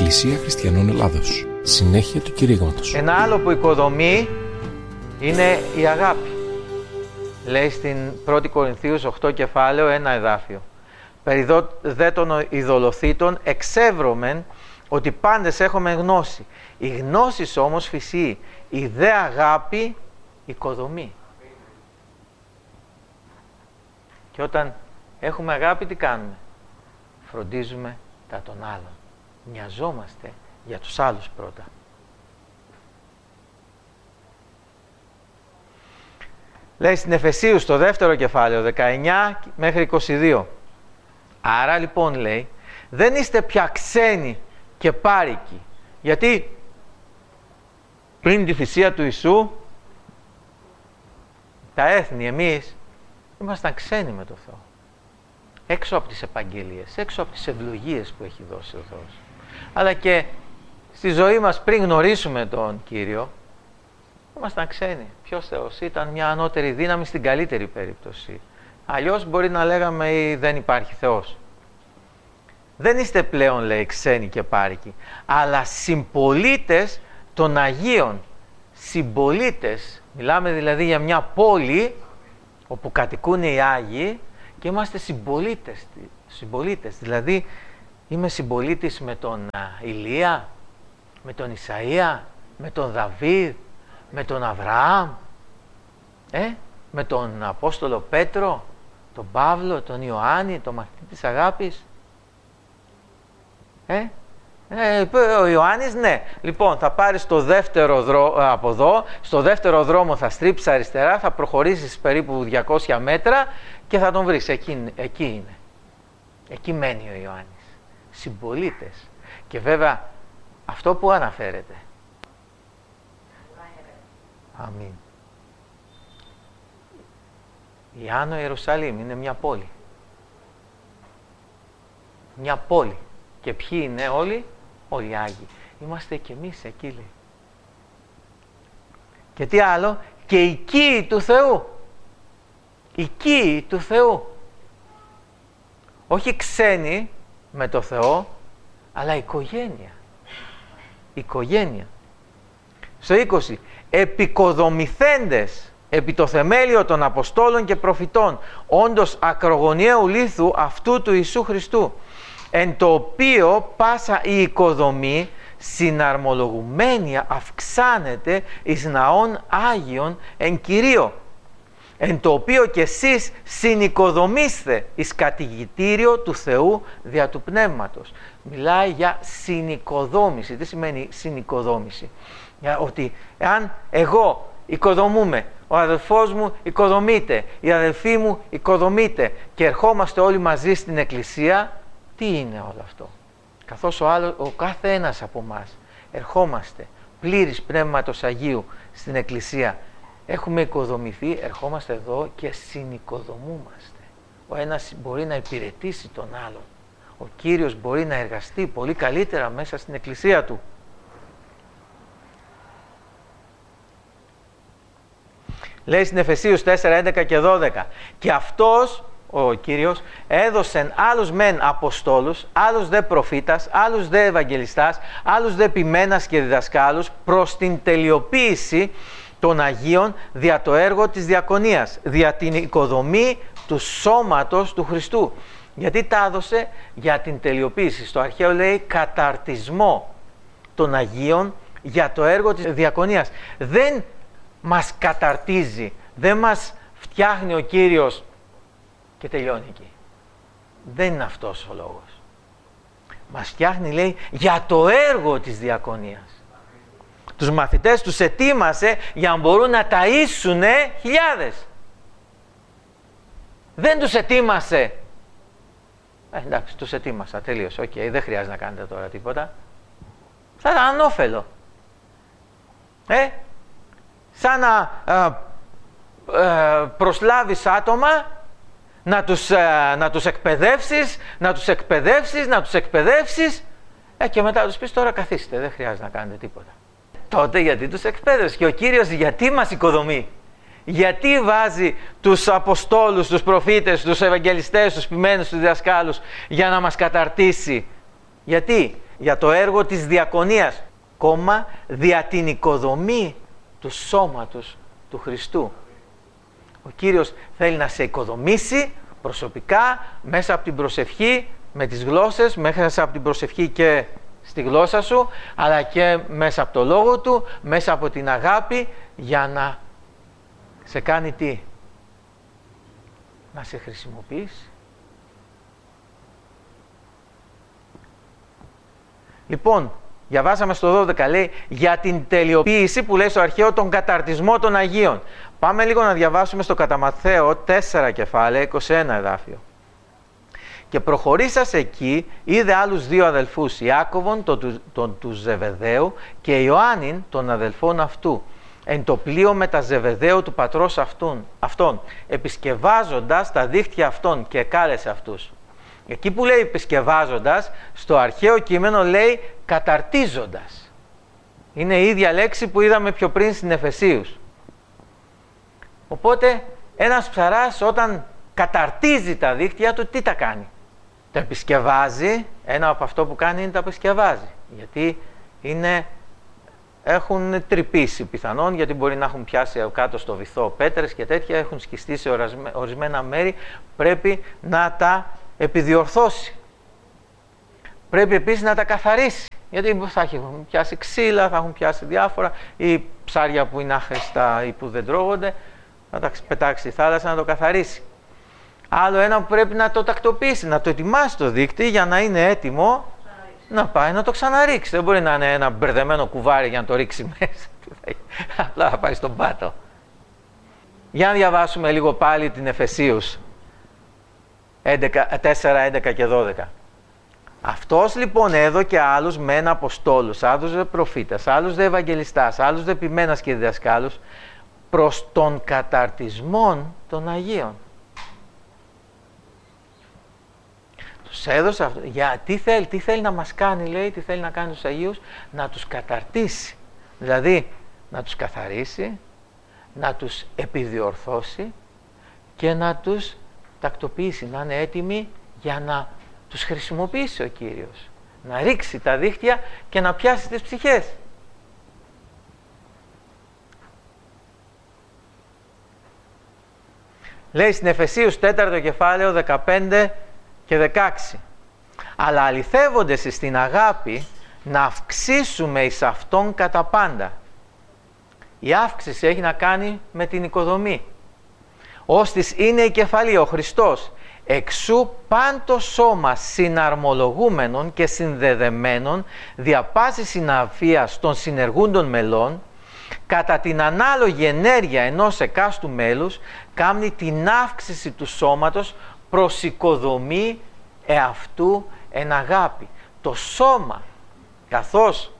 Εκκλησία Χριστιανών Ελλάδος. Συνέχεια του κηρύγματος. Ένα άλλο που οικοδομεί είναι η αγάπη. Λέει στην 1η Κορινθίους 8 κεφάλαιο ένα εδάφιο. Περί δε των ειδωλοθύτων εξεύρωμεν ότι πάντες έχουμε γνώση. Η γνώση όμως φυσεί, η δε αγάπη οικοδομεί. Και όταν έχουμε αγάπη τι κάνουμε? Φροντίζουμε τα των άλλων. Μοιαζόμαστε για τους άλλους πρώτα. Λέει στην Εφεσίους στο 2ο κεφάλαιο 19 μέχρι 22. Άρα λοιπόν λέει δεν είστε πια ξένοι και πάρικοι. Γιατί πριν τη θυσία του Ιησού τα έθνη εμείς ήμασταν ξένοι με το Θεό. Έξω από τις επαγγελίες, έξω από τις ευλογίες που έχει δώσει ο Θεός. Αλλά και στη ζωή μας πριν γνωρίσουμε τον Κύριο ήμασταν ξένοι. Ποιος Θεός? Ήταν μια ανώτερη δύναμη στην καλύτερη περίπτωση. Αλλιώς μπορεί να λέγαμε ή δεν υπάρχει Θεός. Δεν είστε πλέον, λέει, ξένοι και πάρικοι, αλλά συμπολίτες των Αγίων. Συμπολίτες, μιλάμε δηλαδή για μια πόλη όπου κατοικούν οι Άγιοι και είμαστε συμπολίτες. Δηλαδή είμαι συμπολίτης με τον Ηλία, με τον Ισαΐα, με τον Δαβίδ, με τον Αβραάμ, με τον Απόστολο Πέτρο, τον Παύλο, τον Ιωάννη, τον μαθητή της αγάπης. Ο Ιωάννης, ναι. Λοιπόν, θα πάρεις το δεύτερο από εδώ, στο δεύτερο δρόμο θα στρίψεις αριστερά, θα προχωρήσεις περίπου 200 μέτρα και θα τον βρεις. Εκεί είναι. Εκεί μένει ο Ιωάννης. Συμπολίτες. Και βέβαια αυτό που αναφέρεται. Αμήν. Η Άνω Ιερουσαλήμ είναι μια πόλη. Μια πόλη. Και ποιοι είναι όλοι? Όλοι οι Άγιοι. Είμαστε και εμείς εκεί, λέει. Και τι άλλο? Και οικοί του Θεού. Οικοί του Θεού. Όχι ξένοι με το Θεό, αλλά οικογένεια. Οικογένεια. Στο 20. Επικοδομηθέντες επί το θεμέλιο των Αποστόλων και Προφητών, όντως ακρογωνιαίου λίθου αυτού του Ιησού Χριστού, εν το οποίο πάσα η οικοδομή συναρμολογουμένη αυξάνεται εις ναών Άγιον εν Κυρίω, εν το οποίο και εσείς συνοικοδομήστε εις κατηγητήριο του Θεού δια του Πνεύματος. Μιλάει για συνοικοδόμηση. Τι σημαίνει συνοικοδόμηση? Ότι εάν εγώ οικοδομούμε, ο αδελφός μου οικοδομείται, η αδελφή μου οικοδομείται και ερχόμαστε όλοι μαζί στην εκκλησία, τι είναι όλο αυτό? Καθώς ο κάθε ένας από εμάς ερχόμαστε πλήρης Πνεύματος Αγίου στην εκκλησία, έχουμε οικοδομηθεί, ερχόμαστε εδώ και συνοικοδομούμαστε. Ο ένας μπορεί να υπηρετήσει τον άλλον. Ο Κύριος μπορεί να εργαστεί πολύ καλύτερα μέσα στην εκκλησία του. Λέει στην Εφεσίους 4, 11 και 12. Και αυτός, ο Κύριος, έδωσεν άλλους μεν Αποστόλους, άλλους δε προφήτας, άλλους δε Ευαγγελιστάς, άλλους δε ποιμένας και διδασκάλους, προς την τελειοποίηση των Αγίων δια το έργο της διακονίας, δια την οικοδομή του σώματος του Χριστού. Γιατί τα έδωσε? Για την τελειοποίηση. Στο αρχαίο λέει καταρτισμό των Αγίων για το έργο της διακονίας. Δεν μας καταρτίζει, δεν μας φτιάχνει ο Κύριος και τελειώνει εκεί. Δεν είναι αυτός ο λόγος. Μας φτιάχνει, λέει, για το έργο της διακονίας. Τους μαθητές τους ετοίμασε για να μπορούν να ταΐσουν χιλιάδες. Δεν τους ετοίμασε. Εντάξει, τους ετοίμασα, τελείωσε. Οκ, δεν χρειάζεται να κάνετε τώρα τίποτα. Θα ήταν ανώφελο. Σαν να προσλάβεις άτομα, να τους εκπαιδεύσεις και μετά τους πεις τώρα καθίστε, δεν χρειάζεται να κάνετε τίποτα. Τότε γιατί τους εκπαίδευσε? Και ο Κύριος γιατί μας οικοδομεί? Γιατί βάζει τους Αποστόλους, τους προφήτες, τους Ευαγγελιστές, τους ποιμένους, τους διδασκάλους για να μας καταρτήσει? Γιατί? για το έργο της διακονίας, δια την οικοδομή του σώματος του Χριστού. Ο Κύριος θέλει να σε οικοδομήσει προσωπικά, μέσα από την προσευχή, με τις γλώσσες, μέσα από την προσευχή και στη γλώσσα σου, αλλά και μέσα από το λόγο του, μέσα από την αγάπη, για να σε κάνει τι? Να σε χρησιμοποιήσει. Λοιπόν, διαβάσαμε στο 12, λέει, για την τελειοποίηση, που λέει στο αρχαίο, τον καταρτισμό των Αγίων. Πάμε λίγο να διαβάσουμε στο κατά Ματθαίο 4 κεφάλαια, 21 εδάφιο. Και προχωρήσας εκεί, είδε άλλους 2 αδελφούς, Ιάκωβον τον του Ζεβεδαίου και Ιωάννην των αδελφών αυτού, εν το πλοίο με τα Ζεβεδαίου του πατρός αυτών, επισκευάζοντας τα δίχτυα αυτών, και κάλεσε αυτούς. Εκεί που λέει επισκευάζοντας, στο αρχαίο κείμενο λέει καταρτίζοντας. Είναι η ίδια λέξη που είδαμε πιο πριν στην Εφεσίους. Οπότε ένας ψαράς όταν καταρτίζει τα δίχτυα του, τι τα κάνει? Τα επισκευάζει. Ένα από αυτό που κάνει είναι τα επισκευάζει. Γιατί έχουν τρυπήσει πιθανόν, γιατί μπορεί να έχουν πιάσει κάτω στο βυθό πέτρες και τέτοια, έχουν σκιστεί σε ορισμένα μέρη, πρέπει να τα επιδιορθώσει. Πρέπει επίσης να τα καθαρίσει, γιατί θα έχουν πιάσει ξύλα, θα έχουν πιάσει διάφορα, ή ψάρια που είναι άχρηστα ή που δεν τρώγονται, να τα πετάξει στη θάλασσα, να το καθαρίσει. Άλλο ένα που πρέπει να το τακτοποιήσει, να το ετοιμάσει το δίκτυ για να είναι έτοιμο να πάει να το ξαναρίξει. Δεν μπορεί να είναι ένα μπερδεμένο κουβάρι για να το ρίξει μέσα. Απλά θα πάει στον πάτο. Για να διαβάσουμε λίγο πάλι την Εφεσίους 4, 11 και 12. Αυτός λοιπόν έδωκε άλλους μεν αποστόλους, άλλους δε προφήτας, άλλους δε ευαγγελιστάς, άλλους δε ποιμένας και διδασκάλους, προς τον καταρτισμόν των Αγίων. Τους έδωσε αυτό. Τι θέλει να μας κάνει, λέει, τι θέλει να κάνει τους Αγίους? Να τους καταρτήσει. Δηλαδή, να τους καθαρίσει, να τους επιδιορθώσει και να τους τακτοποιήσει, να είναι έτοιμοι για να τους χρησιμοποιήσει ο Κύριος. Να ρίξει τα δίχτυα και να πιάσει τις ψυχές. Λέει στην Εφεσίους 4 κεφάλαιο 15 και 16. Αλλά αληθεύοντες στην αγάπη να αυξήσουμε εις αυτόν κατά πάντα. Η αύξηση έχει να κάνει με την οικοδομή. Ώστις είναι η κεφαλή, ο Χριστός, εξού παν το σώμα συναρμολογούμενον και συνδεδεμένον δια πάσης συναφίας των συνεργούντων μελών, κατά την ανάλογη ενέργεια ενός εκάστου μέλους, κάνει την αύξηση του σώματος προς οικοδομή εαυτού εν αγάπη. Το σώμα, καθώς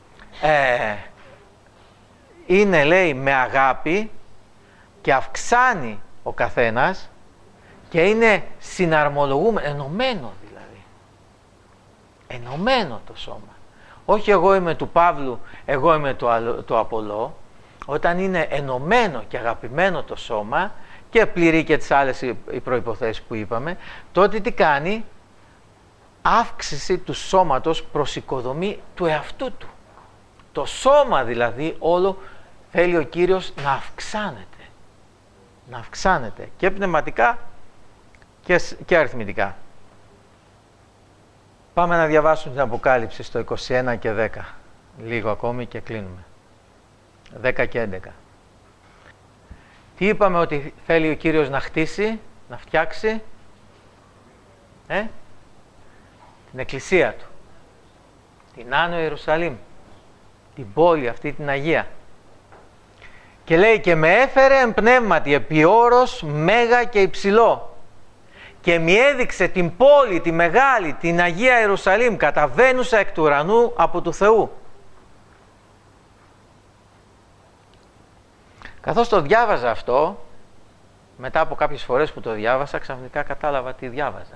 είναι, λέει, με αγάπη και αυξάνει ο καθένας και είναι συναρμολογούμενο, ενωμένο δηλαδή. Ενωμένο το σώμα. Όχι εγώ είμαι του Παύλου, εγώ είμαι του Απολώ. Όταν είναι ενωμένο και αγαπημένο το σώμα και πληρεί και τις άλλες οι προϋποθέσεις που είπαμε, τότε τι κάνει? Αύξηση του σώματος προς οικοδομή του εαυτού του. Το σώμα δηλαδή όλο θέλει ο Κύριος να αυξάνεται. Να αυξάνεται και πνευματικά και αριθμητικά. Πάμε να διαβάσουμε την Αποκάλυψη στο 21 και 10. Λίγο ακόμη και κλείνουμε. 10 και 11. Τι είπαμε ότι θέλει ο Κύριος να χτίσει, να φτιάξει? Την εκκλησία του. Την Άνω Ιερουσαλήμ. Την πόλη αυτή την Αγία. Και λέει και με έφερε εν πνεύματι επί όρος μέγα και υψηλό. Και μη έδειξε την πόλη, τη μεγάλη, την Αγία Ιερουσαλήμ, καταβαίνουσα εκ του ουρανού από του Θεού. Καθώς το διάβαζα αυτό, μετά από κάποιες φορές που το διάβασα, ξαφνικά κατάλαβα τι διάβαζα.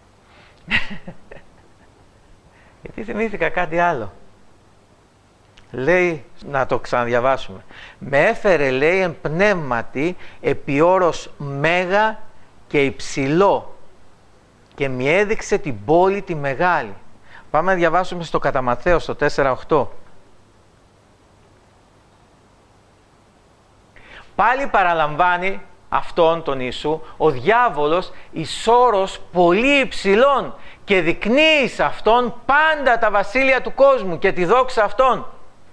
Γιατί θυμήθηκα κάτι άλλο. Λέει, να το ξαναδιαβάσουμε. Με έφερε, λέει, εν πνεύματι επί όρος μέγα και υψηλό και μη έδειξε την πόλη τη μεγάλη. Πάμε να διαβάσουμε στο κατά Ματθαίο, στο 4:8. Πάλι παραλαμβάνει αυτόν τον Ιησού ο διάβολος εις όρος πολύ υψηλών και δεικνύει σε αυτόν πάντα τα βασίλεια του κόσμου και τη δόξα αυτών.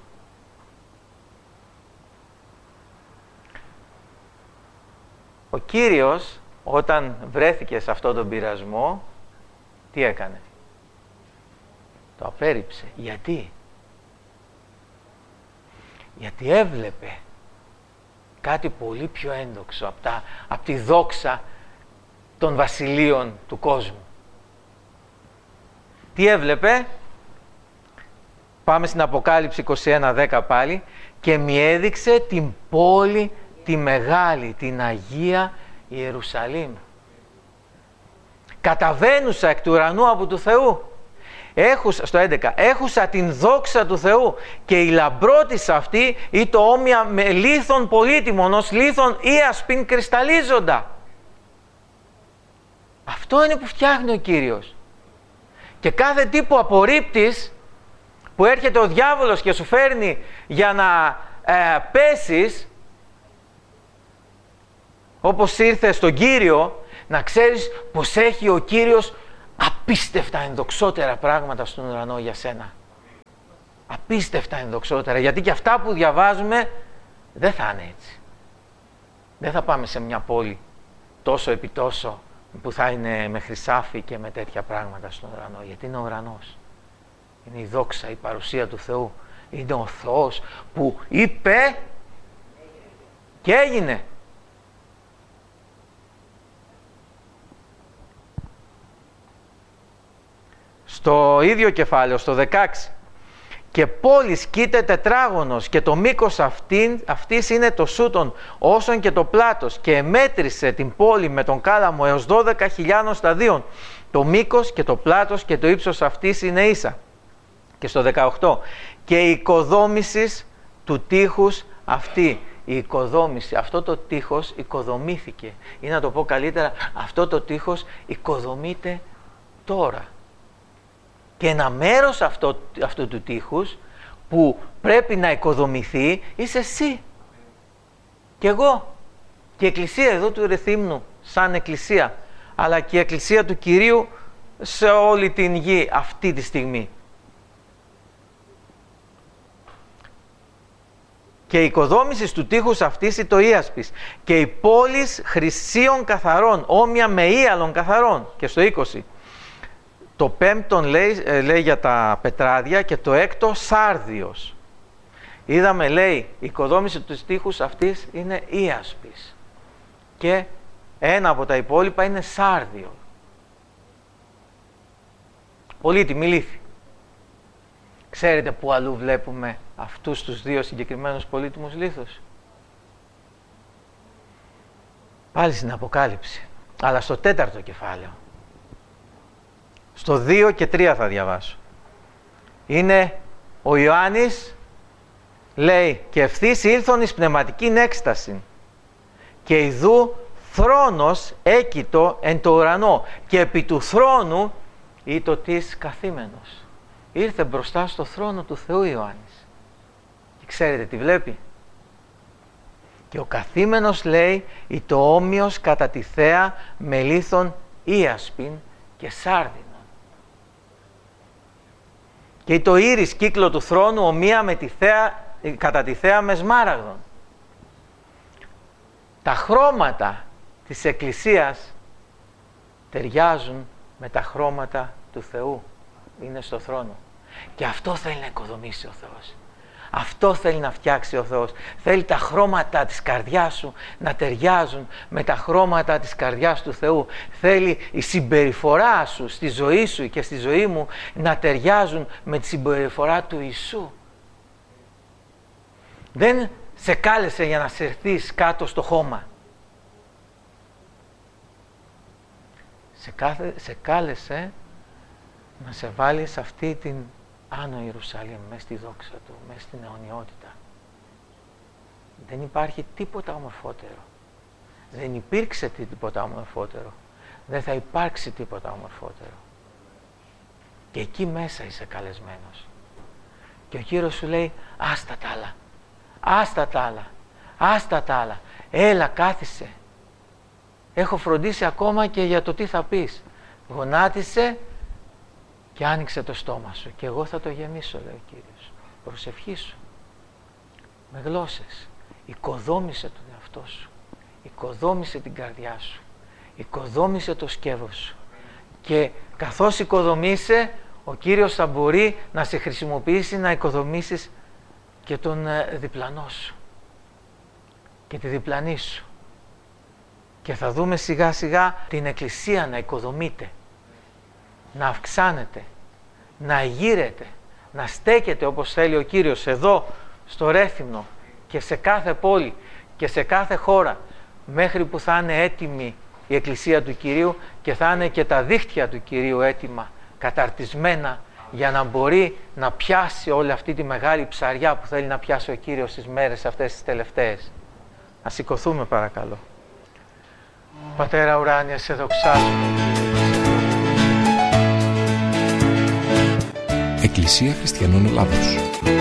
Ο Κύριος όταν βρέθηκε σε αυτόν τον πειρασμό, τι έκανε? Το απέρριψε. Γιατί? Γιατί έβλεπε κάτι πολύ πιο ένδοξο από τη δόξα των βασιλείων του κόσμου. Τι έβλεπε? Πάμε στην Αποκάλυψη 21:10 πάλι. Και μη έδειξε την πόλη τη μεγάλη, την Αγία Ιερουσαλήμ, καταβαίνουσα εκ του ουρανού από του Θεού. Στο 11, έχουσα την δόξα του Θεού και η λαμπρότης αυτή ή το όμοια με λίθον πολύτιμον ως λίθον ίασπιν κρυσταλλίζοντα. Αυτό είναι που φτιάχνει ο Κύριος. Και κάθε τι που απορρίπτεις, που έρχεται ο διάβολος και σου φέρνει για να πέσεις, όπως ήρθε στον Κύριο, να ξέρεις πως έχει ο Κύριος απίστευτα ενδοξότερα πράγματα στον ουρανό για σένα. Απίστευτα ενδοξότερα, γιατί και αυτά που διαβάζουμε δεν θα είναι έτσι. Δεν θα πάμε σε μια πόλη τόσο επί τόσο που θα είναι με χρυσάφι και με τέτοια πράγματα στον ουρανό, γιατί είναι ο ουρανός. Είναι η δόξα, η παρουσία του Θεού. Είναι ο Θεός που είπε και έγινε. Στο ίδιο κεφάλαιο, στο 16. Και πόλης κοίται τετράγωνος και το μήκος αυτής είναι το σούτον όσον και το πλάτος, και μέτρησε την πόλη με τον κάλαμο έως 12.000 σταδίων. Το μήκος και το πλάτος και το ύψος αυτής είναι ίσα. Και στο 18. Και η οικοδόμησης του τείχους αυτή. Η οικοδόμηση, αυτό το τείχος οικοδομήθηκε. Ή να το πω καλύτερα, αυτό το τείχος οικοδομείται τώρα. Και ένα μέρος αυτού του τείχους που πρέπει να οικοδομηθεί είσαι εσύ και εγώ και η εκκλησία εδώ του Ρεθύμνου σαν εκκλησία, αλλά και η εκκλησία του Κυρίου σε όλη την γη αυτή τη στιγμή. Και η οικοδόμηση του τείχους αυτής είναι το ίασπις και η πόλης χρυσίων καθαρών, όμοια με ίαλων καθαρών. Και στο 20. Το πέμπτον λέει για τα πετράδια και το έκτο σάρδιος. Είδαμε, λέει, η οικοδόμηση του τείχους αυτής είναι ίασπις και ένα από τα υπόλοιπα είναι σάρδιο. Πολύτιμη λίθη. Ξέρετε που αλλού βλέπουμε αυτούς τους δύο συγκεκριμένους πολύτιμους λίθους? Πάλι στην Αποκάλυψη, αλλά στο 4ο κεφάλαιο. Στο 2 και 3 θα διαβάσω. Είναι ο Ιωάννης, λέει, και ευθύς ήλθον εις πνευματικήν έκσταση και ιδού θρόνος έκειτο εν το ουρανό και επί του θρόνου ήτο της καθήμενος. Ήρθε μπροστά στο θρόνο του Θεού Ιωάννης. Και ξέρετε τι βλέπει? Και ο καθήμενος, λέει, ήτο όμοιος κατά τη θέα με λίθον ίασπιν και σάρδινον. Και το ήρις κύκλο του θρόνου ομοία με τη θέα, κατά τη θέα με σμάραγδον. Τα χρώματα της Εκκλησίας ταιριάζουν με τα χρώματα του Θεού. Είναι στο θρόνο. Και αυτό θέλει να οικοδομήσει ο Θεός. Αυτό θέλει να φτιάξει ο Θεός. Θέλει τα χρώματα της καρδιάς σου να ταιριάζουν με τα χρώματα της καρδιάς του Θεού. Θέλει η συμπεριφορά σου στη ζωή σου και στη ζωή μου να ταιριάζουν με τη συμπεριφορά του Ιησού. Δεν σε κάλεσε για να σερθείς κάτω στο χώμα. Σε κάλεσε να σε βάλει σε αυτή την Άνω Ιερουσαλήμ, μέσα στη δόξα του, μέσα στην αιωνιότητα. Δεν υπάρχει τίποτα ομορφότερο. Δεν υπήρξε τίποτα ομορφότερο. Δεν θα υπάρξει τίποτα ομορφότερο. Και εκεί μέσα είσαι καλεσμένος. Και ο Κύριος σου λέει, άστα τα άλλα, άστα τα άλλα, άστα τα άλλα. Έλα, κάθισε. Έχω φροντίσει ακόμα και για το τι θα πεις. Γονάτισε και άνοιξε το στόμα σου και εγώ θα το γεμίσω, λέει ο Κύριος. Προσευχή σου, με γλώσσες. Οικοδόμησε τον εαυτό σου, οικοδόμησε την καρδιά σου, οικοδόμησε το σκεύος σου. Και καθώς οικοδομείσαι, ο Κύριος θα μπορεί να σε χρησιμοποιήσει να οικοδομήσεις και τον διπλανό σου και τη διπλανή σου. Και θα δούμε σιγά σιγά την Εκκλησία να οικοδομείται, να αυξάνεται, να γύρεται, να στέκεται όπως θέλει ο Κύριος εδώ στο Ρέθυμνο και σε κάθε πόλη και σε κάθε χώρα, μέχρι που θα είναι έτοιμη η Εκκλησία του Κυρίου και θα είναι και τα δίχτυα του Κυρίου έτοιμα, καταρτισμένα, για να μπορεί να πιάσει όλη αυτή τη μεγάλη ψαριά που θέλει να πιάσει ο Κύριος στις μέρες αυτές τις τελευταίες. Να σηκωθούμε παρακαλώ. Πατέρα ουράνια, σε δοξάζουμε. Εκκλησία Χριστιανών Ελλάδος.